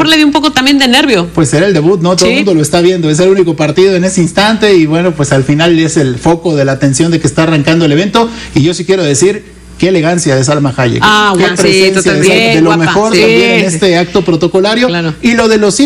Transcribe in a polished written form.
mejor le dio un poco también de nervio. Pues era el debut, ¿no? Todo el mundo lo está viendo, es el único partido en ese instante y bueno, pues al final es el foco de la atención de que está arrancando el evento y yo sí quiero decir, qué elegancia de Salma Hayek. Ah, qué bueno, presencia sí, de lo guapa, mejor sí, también en este acto protocolario. Claro. Y lo de los